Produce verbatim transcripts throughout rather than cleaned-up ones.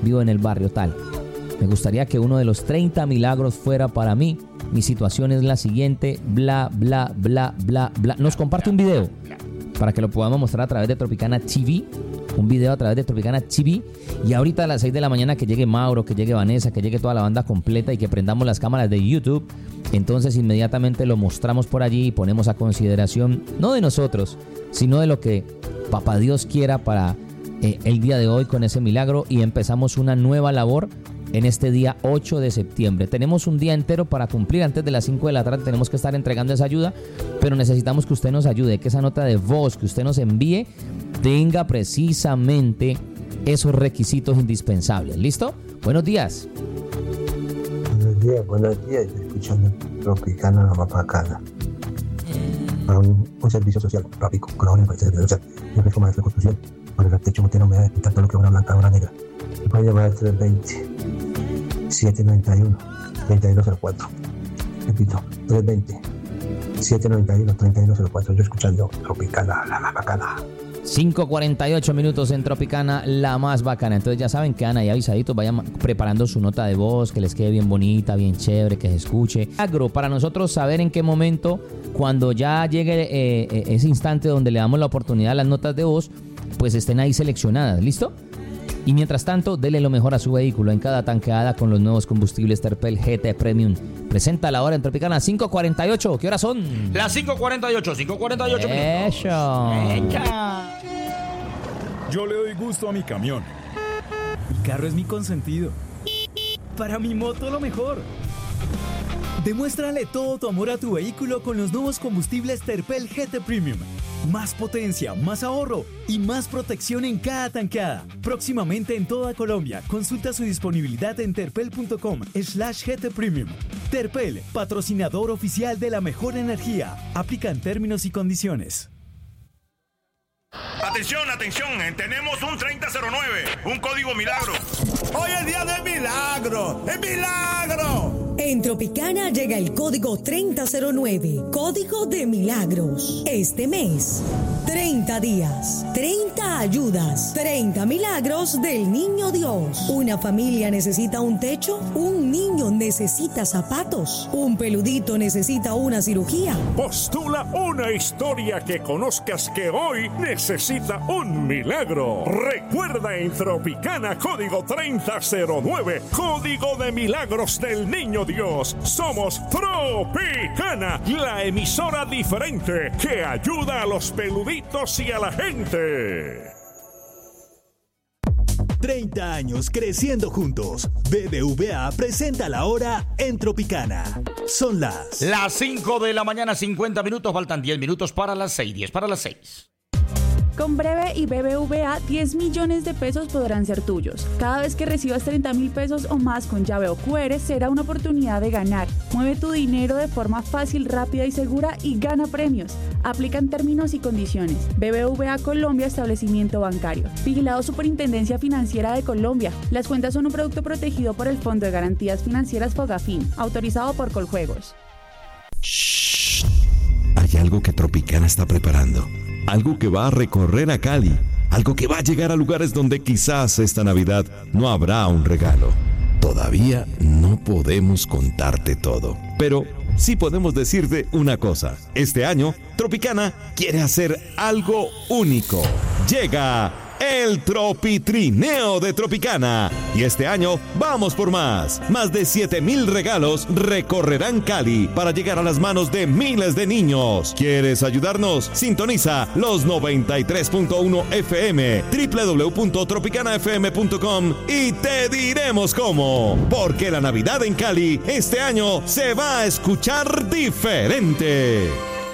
vivo en el barrio tal. Me gustaría que uno de los treinta milagros fuera para mí. Mi situación es la siguiente, bla, bla, bla, bla, bla. Nos comparte un video para que lo podamos mostrar a través de Tropicana T V. Un video a través de Tropicana T V. Y ahorita a las seis de la mañana que llegue Mauro, que llegue Vanessa, que llegue toda la banda completa y que prendamos las cámaras de YouTube. Entonces inmediatamente lo mostramos por allí y ponemos a consideración, no de nosotros, sino de lo que Papá Dios quiera para eh, el día de hoy con ese milagro. Y empezamos una nueva labor en este día ocho de septiembre. Tenemos un día entero para cumplir. Antes de las cinco de la tarde tenemos que estar entregando esa ayuda, pero necesitamos que usted nos ayude, que esa nota de voz que usted nos envíe tenga precisamente esos requisitos indispensables. ¿Listo? Buenos días. Buenos días, buenos días. Estoy escuchando Tropicana, la más bacana. Para un, un servicio social rápido, colabora para el servicio social. Yo soy como de construcción. Para el techo, no me da pintar todo lo que es una blanca, una negra. Me pueden llamar al tres dos cero, siete nueve uno, tres uno cero cuatro. Repito, tres dos cero, siete nueve uno, tres uno cero cuatro. Yo escuchando Tropicana, la más bacana. cinco cuarenta y ocho minutos en Tropicana, la más bacana. Entonces ya saben, quedan ahí avisaditos, vayan preparando su nota de voz, que les quede bien bonita, bien chévere, que se escuche. Agro, para nosotros saber en qué momento, cuando ya llegue eh, ese instante donde le damos la oportunidad a las notas de voz, pues estén ahí seleccionadas, ¿listo? Y mientras tanto, dele lo mejor a su vehículo en cada tanqueada con los nuevos combustibles Terpel G T Premium. Presenta la hora en Tropicana, cinco cuarenta y ocho. ¿Qué horas son? Las cinco cuarenta y ocho, cinco cuarenta y ocho minutos. Eso. Yo le doy gusto a mi camión. Mi carro es mi consentido. Para mi moto lo mejor. Demuéstrale todo tu amor a tu vehículo con los nuevos combustibles Terpel G T Premium. Más potencia, más ahorro y más protección en cada tanqueada. Próximamente en toda Colombia. Consulta su disponibilidad en terpel.com slash GT Premium. Terpel, patrocinador oficial de la mejor energía. Aplican términos y condiciones. Atención, atención, tenemos un treinta cero nueve, un código milagro. Hoy es día de milagro, ¡es milagro! En Tropicana llega el código treinta cero nueve, código de milagros. Este mes, treinta días, treinta ayudas, treinta milagros del Niño Dios. Una familia necesita un techo, un niño necesita zapatos, un peludito necesita una cirugía. Postula una historia que conozcas que hoy necesita un milagro. Recuerda en Tropicana, código treinta cero nueve, código de milagros del Niño Dios. Somos Tropicana, la emisora diferente que ayuda a los peluditos y a la gente. treinta años creciendo juntos. B B V A presenta la hora en Tropicana. Son las... Las cinco de la mañana, cincuenta minutos. Faltan diez minutos para las seis. diez para las seis. Con Breve y B B V A, diez millones de pesos podrán ser tuyos. Cada vez que recibas treinta mil pesos o más con llave o cu erre, será una oportunidad de ganar. Mueve tu dinero de forma fácil, rápida y segura y gana premios. Aplican términos y condiciones. B B V A Colombia, establecimiento bancario. Vigilado Superintendencia Financiera de Colombia. Las cuentas son un producto protegido por el Fondo de Garantías Financieras Fogafín, autorizado por Coljuegos. Shh. Hay algo que Tropicana está preparando. Algo que va a recorrer a Cali. Algo que va a llegar a lugares donde quizás esta Navidad no habrá un regalo. Todavía no podemos contarte todo, pero sí podemos decirte una cosa. Este año, Tropicana quiere hacer algo único. Llega el Tropitrineo de Tropicana. Y este año vamos por más. Más de siete mil regalos recorrerán Cali para llegar a las manos de miles de niños. ¿Quieres ayudarnos? Sintoniza los noventa y tres punto uno F M, doble u doble u doble u punto tropicana f m punto com y te diremos cómo. Porque la Navidad en Cali este año se va a escuchar diferente.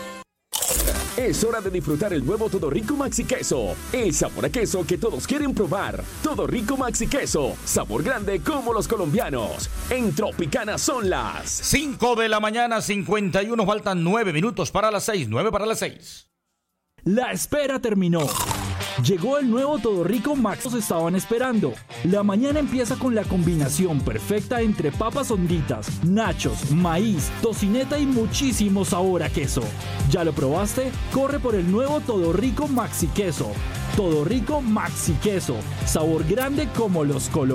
Es hora de disfrutar el nuevo Todo Rico Maxi Queso. El sabor a queso que todos quieren probar. Todo Rico Maxi Queso. Sabor grande como los colombianos. En Tropicana son las cinco de la mañana, cincuenta y uno. Faltan nueve minutos para las seis. nueve para las seis. La espera terminó. Llegó el nuevo Todo Rico Max que estaban esperando. La mañana empieza con la combinación perfecta entre papas honditas, nachos, maíz, tocineta y muchísimo sabor a queso. ¿Ya lo probaste? Corre por el nuevo Todo Rico Maxi Queso. Todo Rico Maxi Queso. Sabor grande como los colores.